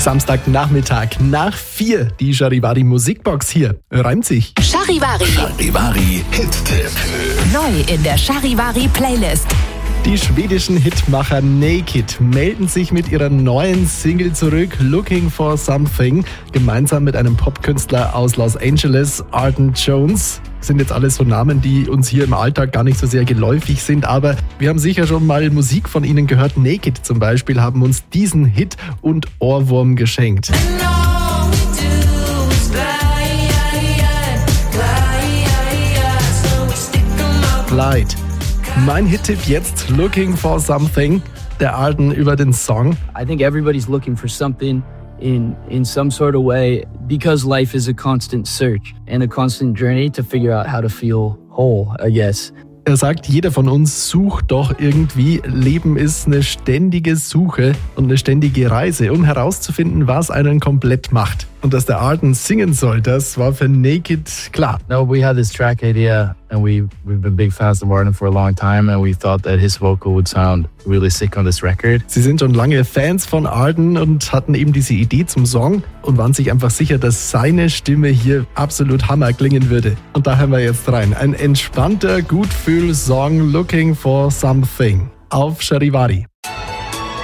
Samstagnachmittag nach 4. Die Charivari Musikbox hier. Reimt sich. Charivari. Charivari Hit-Tipp. Neu in der Charivari Playlist. Die schwedischen Hitmacher Naked melden sich mit ihrer neuen Single zurück, Looking for Something, gemeinsam mit einem Popkünstler aus Los Angeles, Arden Jones. Das sind jetzt alles so Namen, die uns hier im Alltag gar nicht so sehr geläufig sind, aber wir haben sicher schon mal Musik von ihnen gehört. Naked zum Beispiel haben uns diesen Hit und Ohrwurm geschenkt. Glide. Mein Hit-Tipp jetzt, Looking for Something, der Arden über den Song. I think everybody's looking for something in some sort of way because life is a constant search and a constant journey to figure out how to feel whole, I guess. Er sagt, jeder von uns sucht doch irgendwie. Leben ist eine ständige Suche und eine ständige Reise, um herauszufinden, was einen komplett macht. Und dass der Arden singen soll, das war für Naked klar. No, we had this track idea and we've been big fans of Arden for a long time and we thought that his vocal would sound really sick on this record. Sie sind schon lange Fans von Arden und hatten eben diese Idee zum Song und waren sich einfach sicher, dass seine Stimme hier absolut Hammer klingen würde. Und da hören wir jetzt rein. Ein entspannter Gutfühl-Song, Looking for Something auf Charivari.